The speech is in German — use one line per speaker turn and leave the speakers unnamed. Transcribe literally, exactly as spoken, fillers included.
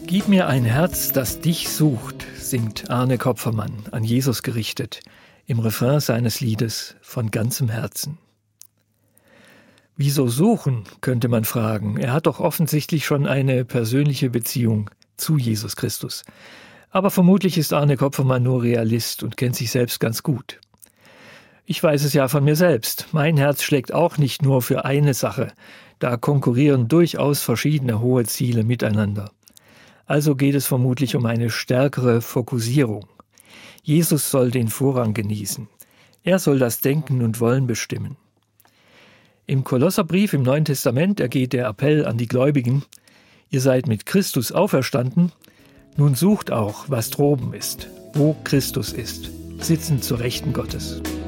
Gib mir ein Herz, das dich sucht, singt Arne Kopfermann, an Jesus gerichtet, im Refrain seines Liedes Von ganzem Herzen. Wieso suchen, könnte man fragen. Er hat doch offensichtlich schon eine persönliche Beziehung zu Jesus Christus. Aber vermutlich ist Arne Kopfermann nur Realist und kennt sich selbst ganz gut. Ich weiß es ja von mir selbst. Mein Herz schlägt auch nicht nur für eine Sache. Da konkurrieren durchaus verschiedene hohe Ziele miteinander. Also geht es vermutlich um eine stärkere Fokussierung. Jesus soll den Vorrang genießen. Er soll das Denken und Wollen bestimmen. Im Kolosserbrief im Neuen Testament ergeht der Appell an die Gläubigen: Ihr seid mit Christus auferstanden, nun sucht auch, was droben ist, wo Christus ist, sitzend zur Rechten Gottes.